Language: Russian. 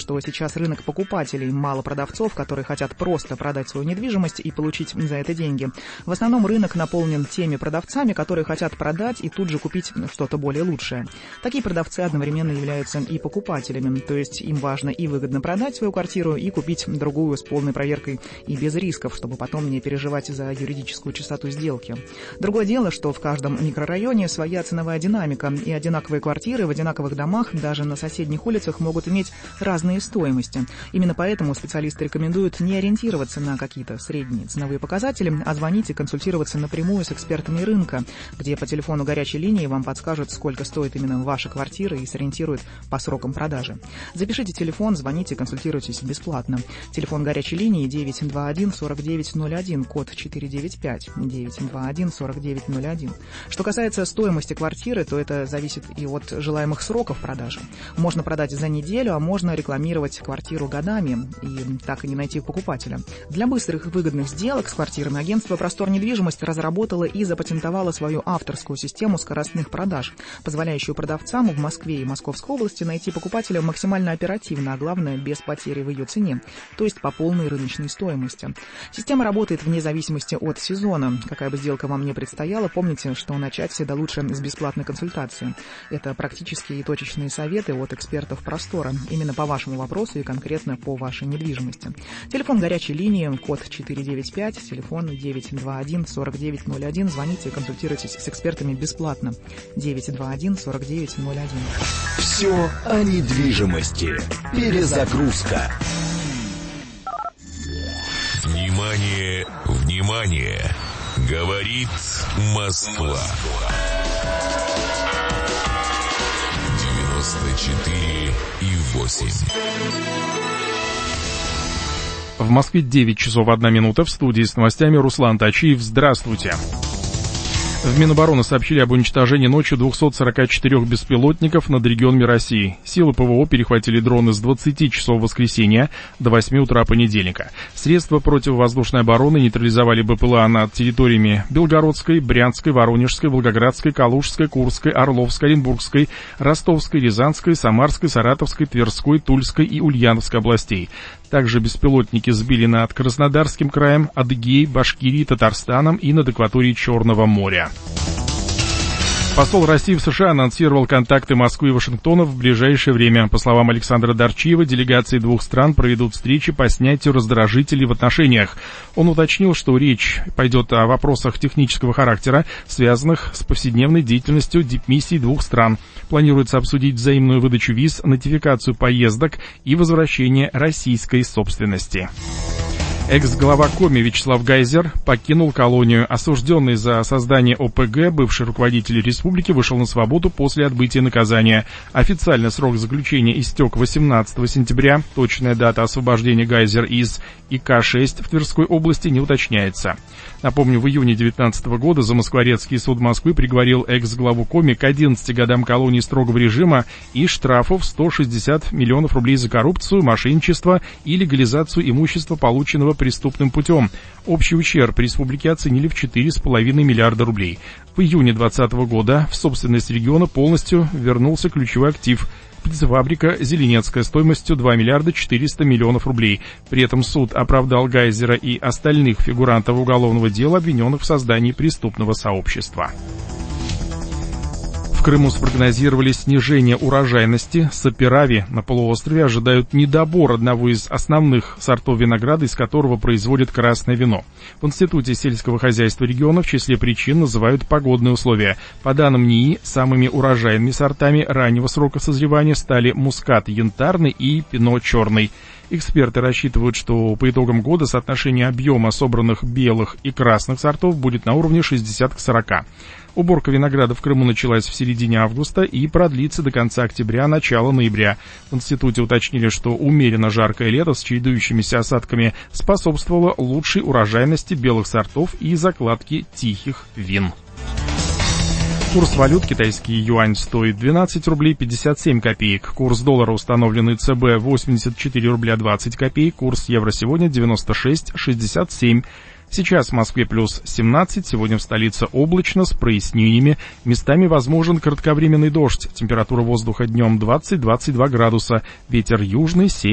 что сейчас рынок покупателей, мало продавцов, которые хотят просто продать свою недвижимость и получить за это деньги. В основном рынок наполнен теми продавцами, которые хотят продать и тут же купить что-то более лучшее. Такие продавцы одновременно являются и покупателями, то есть им важно и выгодно продать свою квартиру и купить другую с полной проверкой и без рисков, чтобы потом не переживать за юридическую чистоту сделки. Другое дело, что в каждом микрорайоне своя ценовая динамика, и одинаковые квартиры в одинаковых домах даже на соседних улицах могут иметь разные стоимости. Именно поэтому специалисты рекомендуют не ориентироваться на какие-то средние ценовые показатели, а звонить и консультироваться напрямую с экспертами рынка, где по телефону горячей линии вам подскажут, сколько стоит именно ваша квартира и сориентируют по срокам продажи. Запишите телефон, звоните, консультируйтесь бесплатно. Телефон горячей линии 921-4901, код 495, 921-4901. Что касается стоимости квартиры, то это зависит и от желаемых сроков продажи. Можно продать за неделю, а можно рекламировать квартиру годами и так и не найти покупателя. Для быстрых и выгодных сделок с квартирами агентство «Простор недвижимость» разработало и запатентовало свою авторскую систему скоростных продаж, позволяющую продавцам в Москве и Московской области найти покупателя максимально оперативно, а главное, без потери в ее цене, то есть по полной рыночной стоимости. Система работает вне зависимости от сезона. Какая бы сделка вам ни предстояла, помните, что начать всегда лучше с бесплатной консультации. Это практические и точечные советы от экспертов «Простора», именно по вашему вопросу и конкретно по вашей недвижимости. Телефон горячей линии, код 495, телефон 921-4901. Звоните и консультируйтесь с экспертами бесплатно. 921-4901. Все о недвижимости. Перезагрузка. Внимание, внимание! Говорит Москва. 94,8. В Москве 9 часов 1 минута. В студии с новостями Руслан Тачиев. Здравствуйте. В Минобороны сообщили об уничтожении ночью 244 беспилотников над регионами России. Силы ПВО перехватили дроны с 20 часов воскресенья до 8 утра понедельника. Средства противовоздушной обороны нейтрализовали БПЛА над территориями Белгородской, Брянской, Воронежской, Волгоградской, Калужской, Курской, Орловской, Оренбургской, Ростовской, Рязанской, Самарской, Саратовской, Тверской, Тульской и Ульяновской областей. Также беспилотники сбили над Краснодарским краем, Адыгеей, Башкирией, Татарстаном и над акваторией Черного моря. Посол России в США анонсировал контакты Москвы и Вашингтона в ближайшее время. По словам Александра Дарчиева, делегации двух стран проведут встречи по снятию раздражителей в отношениях. Он уточнил, что речь пойдет о вопросах технического характера, связанных с повседневной деятельностью дипмиссий двух стран. Планируется обсудить взаимную выдачу виз, нотификацию поездок и возвращение российской собственности. Экс-глава Коми Вячеслав Гайзер покинул колонию. Осужденный за создание ОПГ, бывший руководитель республики, вышел на свободу после отбытия наказания. Официально срок заключения истек 18 сентября. Точная дата освобождения Гайзер из ИК-6 в Тверской области не уточняется. Напомню, в июне 2019 года Замоскворецкий суд Москвы приговорил экс-главу Коми к 11 годам колонии строгого режима и штрафу в 160 миллионов рублей за коррупцию, мошенничество и легализацию имущества, полученного преступным путем. Общий ущерб республике оценили в 4,5 миллиарда рублей. В июне 2020 года в собственность региона полностью вернулся ключевой актив – птицефабрика «Зеленецкая» стоимостью 2 миллиарда 400 миллионов рублей. При этом суд оправдал Гайзера и остальных фигурантов уголовного дела, обвиненных в создании преступного сообщества. В Крыму спрогнозировали снижение урожайности. Саперави на полуострове ожидают недобор одного из основных сортов винограда, из которого производят красное вино. В Институте сельского хозяйства региона в числе причин называют погодные условия. По данным НИИ, самыми урожайными сортами раннего срока созревания стали мускат янтарный и пино черный. Эксперты рассчитывают, что по итогам года соотношение объема собранных белых и красных сортов будет на уровне 60 к 40. Уборка винограда в Крыму началась в середине августа и продлится до конца октября, начала ноября. В институте уточнили, что умеренно жаркое лето с чередующимися осадками способствовало лучшей урожайности белых сортов и закладке тихих вин. Курс валют: китайский юань стоит 12 рублей 57 копеек. Курс доллара, установленный ЦБ, 84 рубля 20 копеек. Курс евро сегодня 96,67. Сейчас в Москве плюс 17, сегодня в столице облачно, с прояснениями. Местами возможен кратковременный дождь. Температура воздуха днем 20-22 градуса. Ветер южный 7.